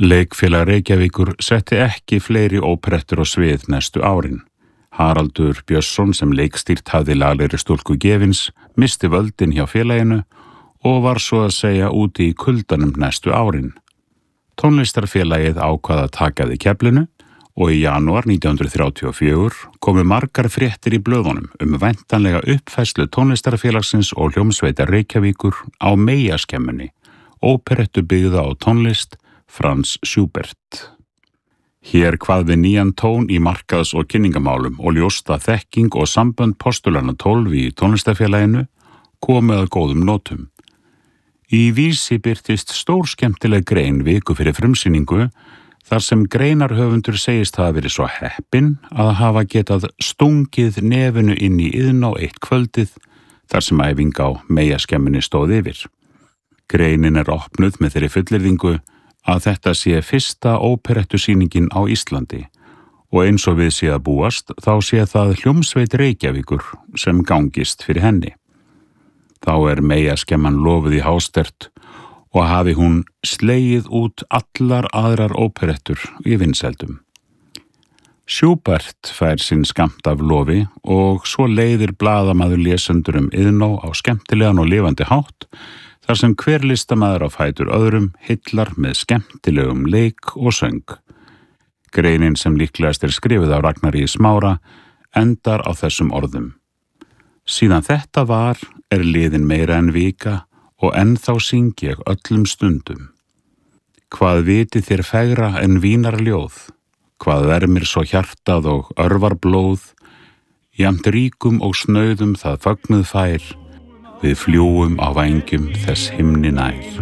Leikfélag Reykjavíkur setti ekki fleiri óperettur á svið næstu árin. Haraldur Björnsson sem leikstýrt hafði laglegri stúlku Gefins misti völdin hjá félaginu og var svo að segja úti í kuldanum næstu árin. Tónlistarfélagið ákvað að taka við keflinu og í janúar 1934 komu margar fréttir í blöðunum væntanlega uppfærslu tónlistarfélagsins og hljómsveitar Reykjavíkur á Meyjaskemmunni, óperettu byggða á tónlist Franz Schubert. Hér kvað við nýjan tón í markaðs- og kynningamálum og ljósta þekking og sambönd postulana 12 í tónlistarfélaginu komu að góðum nótum. Í Vísi birtist stór skemmtileg grein viku fyrir frumsýningu þar sem greinarhöfundur segist hafa verið svo heppinn að hafa getað stungið nefinu inn í Iðnó eitt kvöldið þar sem æfing á Meyjaskemmunni stóð yfir. Greinin opnuð með þeirri fullyrðingu að þetta sé fyrsta óperettusýningin á Íslandi og eins og við sé að búast þá sé það hljómsveit Reykjavíkur sem gangist fyrir henni. Þá Meyjaskemman lofuð í hástert og hafi hún slegið út allar aðrar óperettur í vinsældum. Schubert fær sinn skammt af lofi og svo leiðir blaðamaður lesendur Iðnó á skemmtilegan og lifandi hátt þar sem hver listamaður á fætur öðrum hillar með skemmtilegum leik og söng. Greinin sem líklegast skrifuð af Ragnari í Smára endar á þessum orðum. Síðan þetta var liðin meira en vika og ennþá syng ég öllum stundum. Hvað vitið þér fegra en vínar ljóð? Hvað vermir svo hjartað og örvar blóð? Jamt ríkum og snauðum það fögnuð fær. Við fljúum á vængjum þess himni nær.